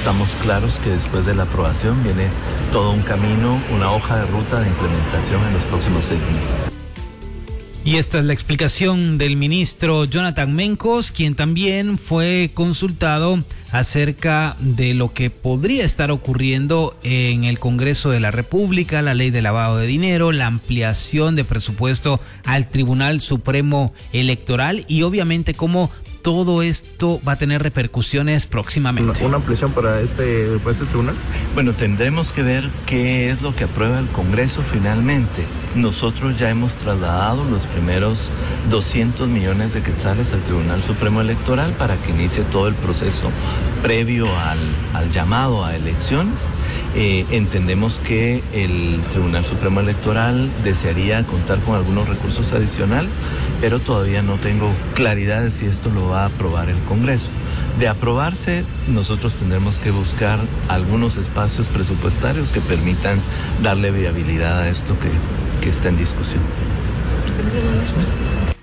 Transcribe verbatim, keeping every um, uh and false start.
estamos claros que después de la aprobación viene todo un camino, una hoja de ruta de implementación en los próximos seis meses. Y esta es la explicación del ministro Jonathan Mencos, quien también fue consultado acerca de lo que podría estar ocurriendo en el Congreso de la República, la ley de lavado de dinero, la ampliación de presupuesto al Tribunal Supremo Electoral y obviamente cómo todo esto va a tener repercusiones próximamente. ¿Una ampliación para este, para este tribunal? Bueno, tendremos que ver qué es lo que aprueba el Congreso finalmente. Nosotros ya hemos trasladado los primeros doscientos millones de quetzales al Tribunal Supremo Electoral para que inicie todo el proceso previo al, al llamado a elecciones. Eh, entendemos que el Tribunal Supremo Electoral desearía contar con algunos recursos adicionales, pero todavía no tengo claridad de si esto lo va a aprobar el Congreso. De aprobarse, nosotros tendremos que buscar algunos espacios presupuestarios que permitan darle viabilidad a esto que, que está en discusión.